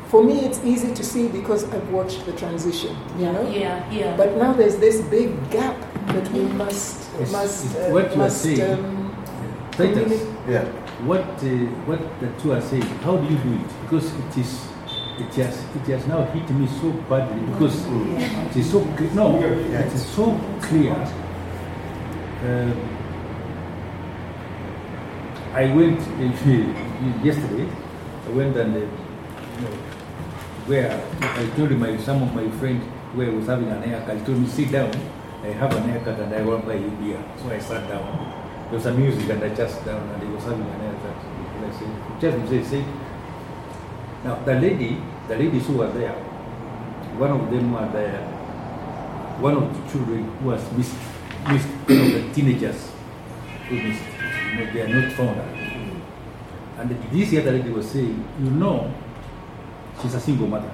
For me, it's easy to see because I've watched the transition, you know? Yeah. But now there's this big gap that we must what you are saying, communicate. what the two are saying, how do you do it? Because it has now hit me so badly because it is so it is so clear. I went yesterday. I went and where I told some of my friends where I was having an haircut. He told me, sit down. I have an haircut and I want to buy you beer. So I sat down. There was some music and I just sat down and he was having an haircut. And I said, just say. Now the ladies who were there, one of them were there. One of the children who was missed, one of the teenagers who missed. They are not found. And this other lady was saying, she's a single mother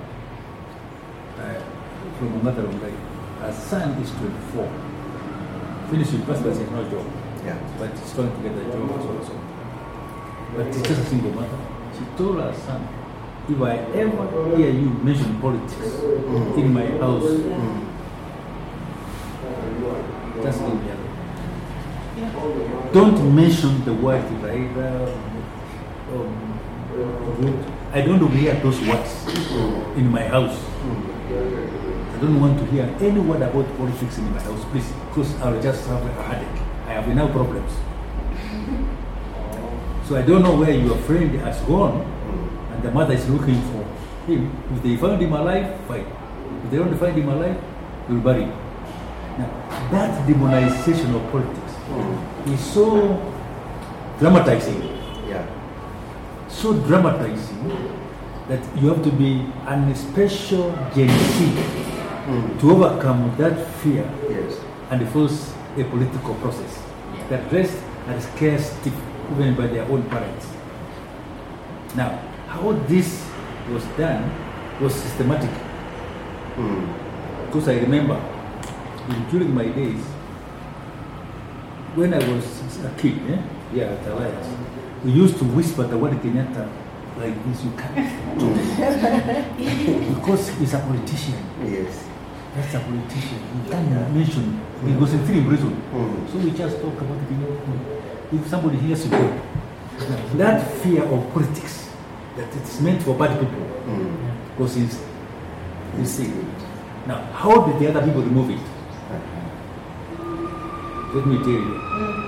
from a mother of life. Her son is 24. Finished university, but he has no job. But he's trying to get a job also. But she's just a single mother. She told her son, if I ever hear you mention politics in my house, just leave me alone. Don't mention the word Raila. I don't want to hear those words in my house. I don't want to hear any word about politics in my house, please, because I'll just have a headache. I have enough problems. So I don't know where your friend has gone, and the mother is looking for him. If they found him alive, fine. If they don't find him alive, they'll bury him. Now, that demonization of politics is so dramatizing. So dramatizing that you have to be a special Gen Z to overcome that fear and force a political process that rests and scares stiff even by their own parents. Now, how this was done was systematic. Because I remember during my days, when I was a kid, at Alliance, we used to whisper the word Kenyatta like this, you can't. Because he's a politician. That's a politician. You can't mention. He was in prison. So we just talk about Kenyatta. If somebody hears you, that fear of politics, that it's meant for bad people, because he's sick. Now, how did the other people remove it? Let me tell you.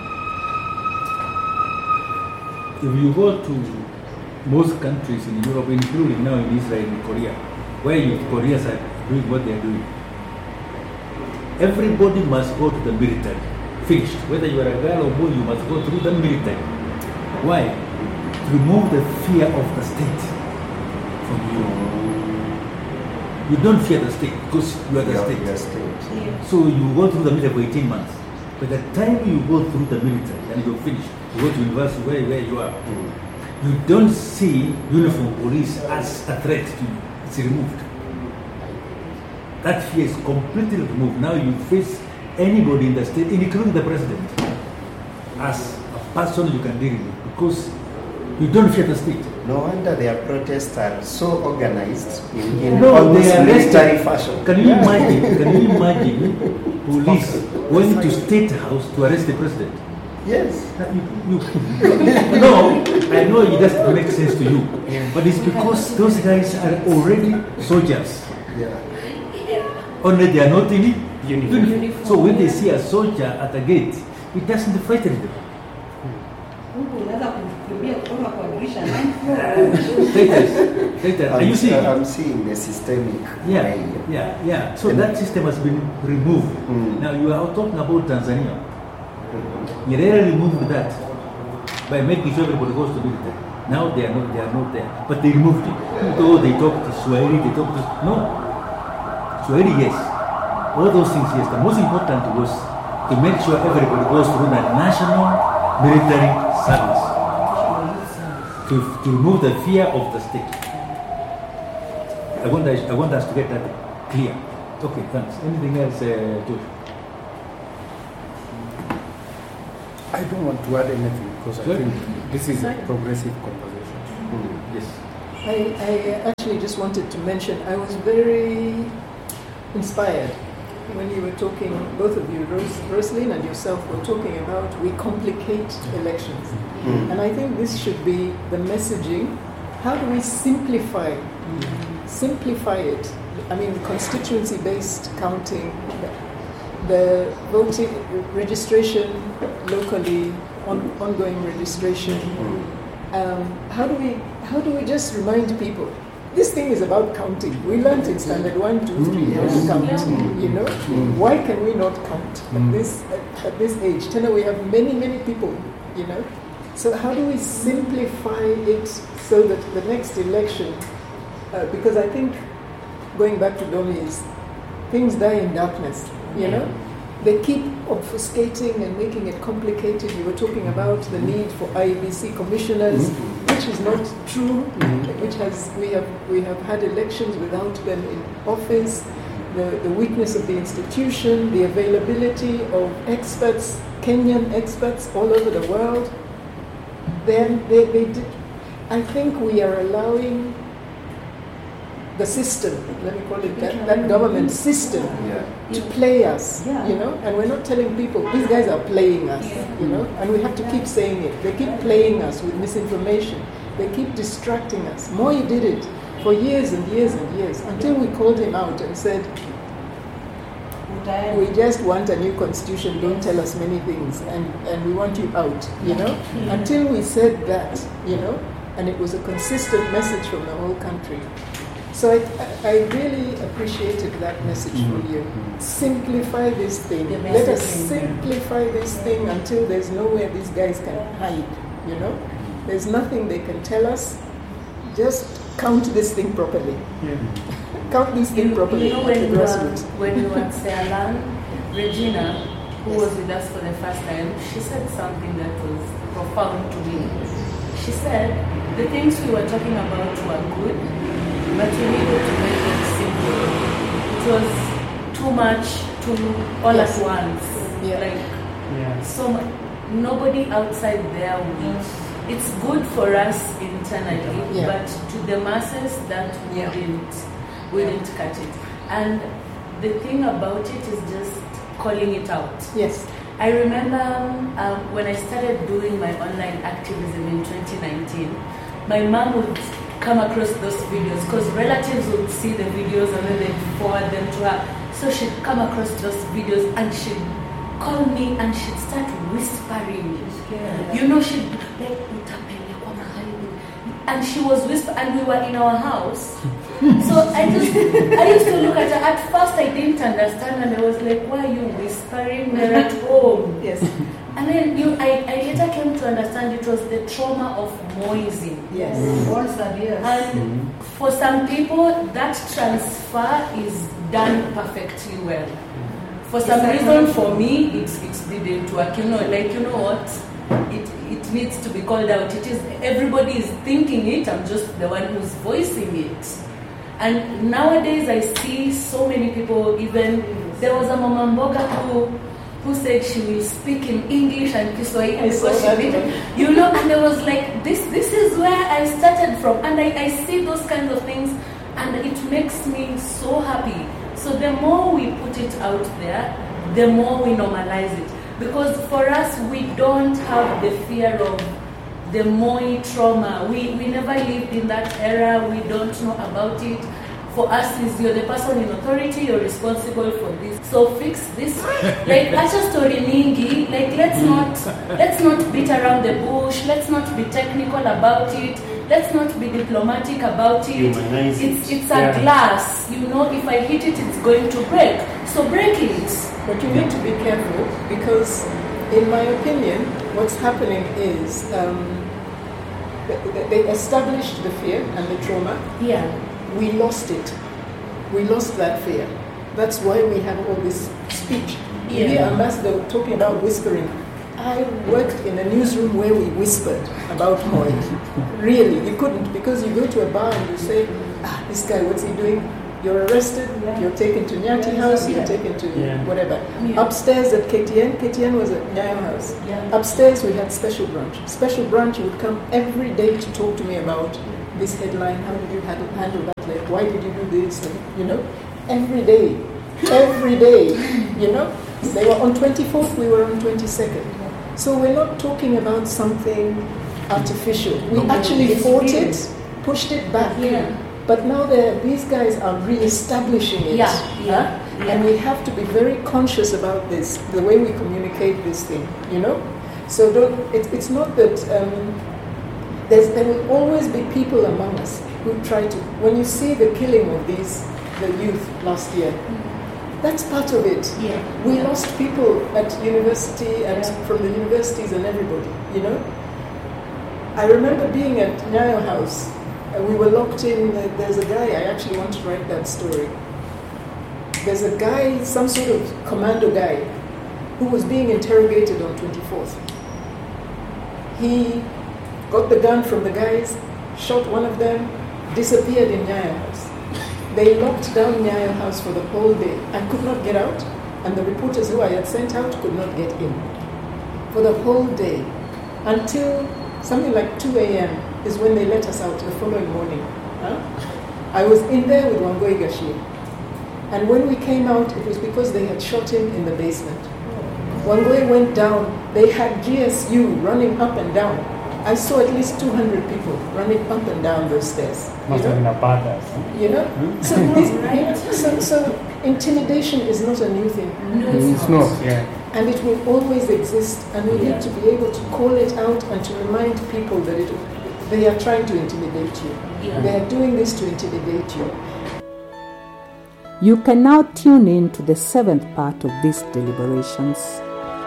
If you go to most countries in Europe, including now in Israel and Korea, where Koreans are doing what they are doing, everybody must go to the military. Finished. Whether you are a girl or boy, you must go through the military. Why? To remove the fear of the state from you. You don't fear the state because you are the state. So you go through the military for 18 months. By the time you go through the military and you're finished, you go to university where you are, you don't see uniform police as a threat to you. It's removed. That fear is completely removed. Now you face anybody in the state, including the president, as a person you can deal with because you don't fear the state. No wonder their protests are so organized in almost military fashion. Can you imagine police going to State House to arrest the president? Yes. No, I know it doesn't make sense to you, but it's because those guys are already soldiers. Only they are not in uniform. So when they see a soldier at the gate, it doesn't frighten them. Are you seeing? I'm seeing the systemic. Yeah. So that system has been removed. Now you are talking about Tanzania. Nyerere removed that by making sure everybody goes to military. Now they are not there. But they removed it. Though they talk to Swahili, Swahili, yes. All those things, yes. The most important was to make sure everybody goes through the national military service. To remove the fear of the state. I want us to get that clear. Okay, thanks. Anything else, George? I don't want to add anything because I think this is a progressive conversation. Yes. I actually just wanted to mention, I was very inspired when you were talking, both of you, Roslyn and yourself, were talking about we complicate elections. And I think this should be the messaging. How do we simplify it? I mean, constituency-based counting, the voting registration locally, ongoing registration. How do we just remind people? This thing is about counting. We learned in standard 1, 2, 3 how to count. You know, why can we not count at this age? We have many people. You know, so how do we simplify it so that the next election? Because I think going back to Domi's, things die in darkness. You know, they keep obfuscating and making it complicated. You were talking about the need for IEBC commissioners, which is not true. We have had elections without them in office. The weakness of the institution, the availability of experts, Kenyan experts all over the world. Then they did. I think we are allowing the system, let me call it that government system, to play us, you know, and we're not telling people, these guys are playing us, you know, and we have to keep saying it. They keep playing us with misinformation. They keep distracting us. Moi did it for years and years and years, until we called him out and said, we just want a new constitution, don't tell us many things, and we want you out, you know, until we said that, you know, and it was a consistent message from the whole country. So I really appreciated that message from you. Simplify this thing. Let us simplify this thing until there's nowhere these guys can hide, you know? There's nothing they can tell us. Just count this thing properly. Count this thing properly. You know, when we were at Sealand, Regina, who was with us for the first time, she said something that was profound to me. She said, the things we were talking about were good, but we needed to make it simple. It was too much, all at once. So much. Nobody outside there will. It's good for us internally, but to the masses that we didn't cut it. And the thing about it is just calling it out. Yes. I remember when I started doing my online activism in 2019, my mom would come across those videos because relatives would see the videos and then they'd forward them to her. So she'd come across those videos and she'd call me and she'd start whispering. You know, she'd like, and she was whispering, and we were in our house. So I used to look at her. At first I didn't understand, and I was like, why are you whispering? We're at home. Yes. And then I later came to understand it was the trauma of Moising. Yes. And for some people, that transfer is done perfectly well. For some reason, for me, it didn't work. You know, like, you know what? It needs to be called out. It is, everybody is thinking it. I'm just the one who's voicing it. And nowadays, I see so many people. Even there was a Mama Mboga who said she will speak in English and Kiswahili because she didn't, you know. And I was like, this is where I started from. And I see those kinds of things, and it makes me so happy. So the more we put it out there, the more we normalize it. Because for us, we don't have the fear of the Moi trauma. We never lived in that era. We don't know about it. For us, you're the person in authority, you're responsible for this. So fix this. Like, acha story mingi. Like, let's not beat around the bush. Let's not be technical about it. Let's not be diplomatic about it. It's a glass. You know, if I hit it, it's going to break. So break it. But you need to be careful because, in my opinion, what's happening is they established the fear and the trauma. Yeah. We lost it. We lost that fear. That's why we have all this speech. You hear Ambassador talking about whispering. I worked in a newsroom where we whispered about Moi. Really, you couldn't, because you go to a bar and you say, this guy, what's he doing? You're arrested, you're taken to Nyati House, you're taken to whatever. Upstairs at KTN was at Nyayo House. Upstairs we had Special Branch. Special Branch would come every day to talk to me about this headline? How did you handle that? Like, why did you do this? And, every day, They were on 24th, we were on 22nd. So we're not talking about something artificial. We actually fought it, pushed it back. Yeah. But now these guys are re-establishing it. Yeah. And we have to be very conscious about this, the way we communicate this thing, So it's not that there will always be people among us who try to, when you see the killing of the youth last year, that's part of it. Yeah. We lost people at university and from the universities and everybody, I remember being at Nyayo House. We were locked in. There's a guy, I actually want to write that story. There's a guy, some sort of commando guy, who was being interrogated on 24th. He got the gun from the guys, shot one of them, disappeared in Nyayo House. They locked down Nyayo House for the whole day. I could not get out, and the reporters who I had sent out could not get in. For the whole day, until something like 2 a.m. is when they let us out the following morning. I was in there with Wangoi Gashie. And when we came out, it was because they had shot him in the basement. Wangoi went down. They had GSU running up and down. I saw at least 200 people running up and down those stairs. Must have been a badass. So intimidation is not a new thing. No, It's not, yeah. And it will always exist, and we need to be able to call it out and to remind people that they are trying to intimidate you. Yeah. They are doing this to intimidate you. You can now tune in to the 7th part of these deliberations.